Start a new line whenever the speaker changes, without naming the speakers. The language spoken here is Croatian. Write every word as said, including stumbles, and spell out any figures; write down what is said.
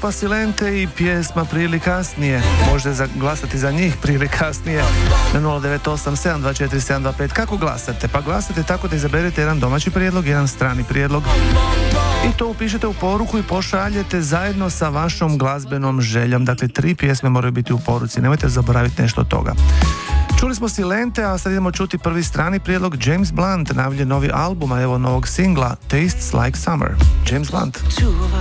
grupa Silente i pjesma Prije ili kasnije. Možete glasati za njih prije ili kasnije na nula devet osam sedam dva četiri sedam dva pet. Kako glasate? Pa glasate tako da izaberete jedan domaći prijedlog, jedan strani prijedlog i to upišete u poruku i pošaljete zajedno sa vašom glazbenom željom. Dakle, tri pjesme moraju biti u poruci, nemojte zaboraviti nešto od toga. Čuli smo Silente, a sad idemo čuti prvi strani prijedlog. James Blunt najavljuje novi album, a evo novog singla Tastes Like Summer. James Blunt.
Two of